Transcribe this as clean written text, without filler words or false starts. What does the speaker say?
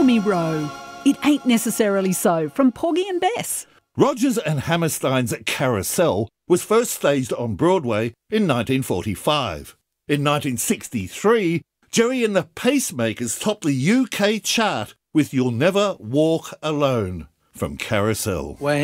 me row. It ain't necessarily so, from Porgy and Bess. Rodgers and Hammerstein's Carousel was first staged on Broadway in 1945. In 1963, Jerry and the Pacemakers topped the UK chart with You'll Never Walk Alone from Carousel.